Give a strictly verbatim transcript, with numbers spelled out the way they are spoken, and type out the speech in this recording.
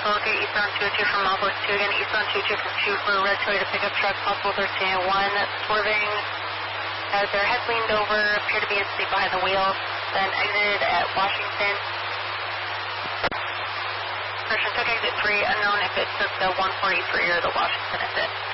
locate eastbound two oh two from Southwest two. Again, eastbound two oh two from two for red Toyota pickup truck, possible thirteen oh one, swerving as their head leaned over, appeared to be asleep behind the wheel, then exited at Washington. Person took exit three, unknown if it took the one forty-three or the Washington exit.